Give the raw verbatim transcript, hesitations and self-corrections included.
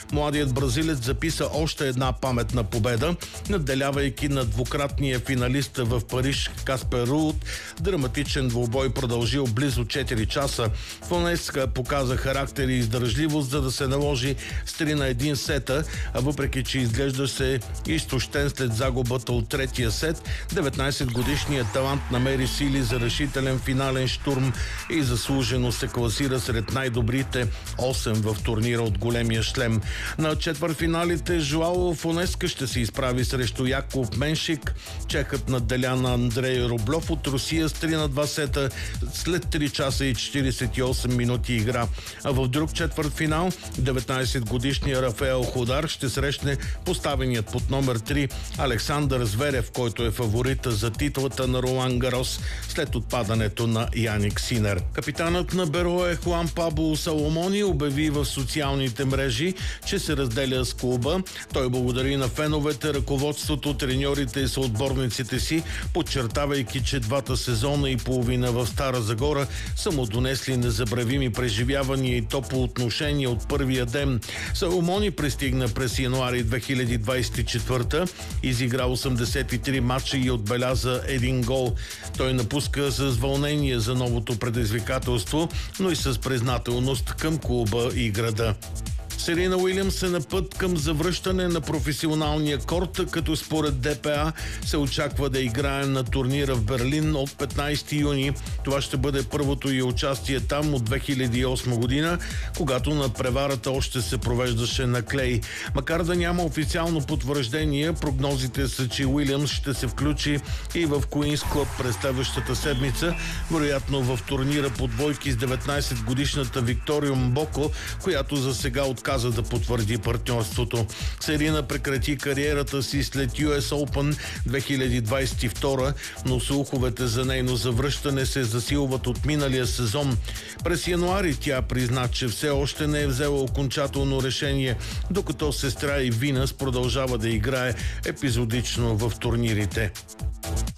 Младият бразилец записа още една паметна победа, надделявайки на двукратния финалист в Париж Каспер Руд. Драматичен двубой продължил близо четири часа. Фонеска показа характер и издържливост, за да се наложи с три на един сета, а въпреки че изглежда се изтощен след загубата от третия сет, деветнайсетгодишният талант намери сили за решителен финален штурм и заслужено се класира сред най-добрите осем в турнира от големия шлем. На четвъртфиналите Жоао Фонеска ще се изправи срещу Яков Меншик. Чехът надделя на Андрей Рублев от Русия с три на два сета след три часа и четирийсет и осем минути игра. А в друг четвъртфинал деветнайсетгодишният Рафаел Ходар ще срещне поставеният под номер три Александър Зверев, който е фаворита за титлата на Ролан Гарос след отпадането на Яник Синер. Капитанът на Берое Хуан Пабло Саломони обяви в социалните мрежи, че се разделя с клуба. Той благодари на феновете, ръководството, треньорите и съотборниците си, подчертавайки, че двата сезона и половина в Стара Загора са му донесли незабравими преживявания и топло отношение от първия ден. Саломони пристигна през януари две хиляди двайсет и четвърта, изигра осемдесет и три мача и отбеляза един гол. Той напуска с вълнение за новото предизвикателство, но и с признателност към клуба и града. Серена Уилямс е на път към завръщане на професионалния корт, като според ДПА се очаква да играе на турнира в Берлин от петнайсети юни. Това ще бъде първото й участие там от две хиляди и осма година, когато надпреварата още се провеждаше на клей. Макар да няма официално потвърждение, прогнозите са, че Уилямс ще се включи и в Куинс Клъб през следващата седмица, вероятно в турнира по двойки с деветнайсетгодишната Виктория Мбоко, която за сега отказва за да потвърди партньорството. Серена прекрати кариерата си след Ю Ес Open две хиляди двайсет и втора, но слуховете за нейно завръщане се засилват от миналия сезон. През януари тя призна, че все още не е взела окончателно решение, докато сестра й Винас продължава да играе епизодично в турнирите.